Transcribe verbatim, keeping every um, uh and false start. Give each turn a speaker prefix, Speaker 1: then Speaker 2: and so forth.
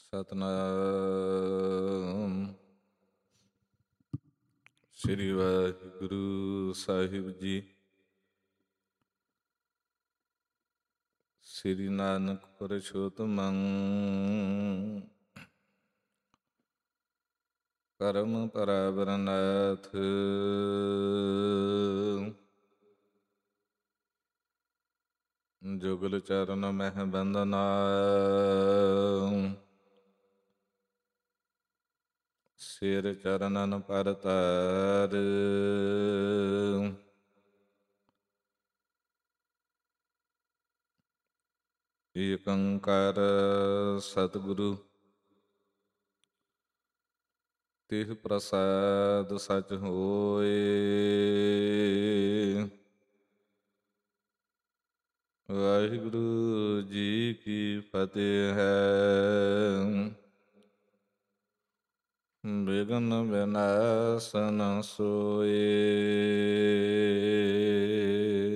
Speaker 1: ਸਤਿਨਾਮ ਸ੍ਰੀ ਵਾਹਿਗੁਰੂ ਸਾਹਿਬ ਜੀ। ਸ੍ਰੀ ਨਾਨਕ ਪੁਰਸ਼ੋਤਮੰ ਕਰਮ ਪਰਾਬਰਨਾਥ ਜੁਗਲ ਚਰਨ ਮਹਿ ਬੰਦਨਾ ਸਿਰ ਚਰਨਨ ਪਰ ਧਰ ਏਕ ਓੰਕਾਰ ਸਤਿਗੁਰੂ ਤਿਹ ਪ੍ਰਸਾਦ ਸਚ ਹੋਇ। ਵਾਹਿਗੁਰੂ ਜੀ ਕੀ ਫਤਿਹ ਹੈ। ਬਿਘਨ ਬਿਨਾਸਨ ਸੋਇ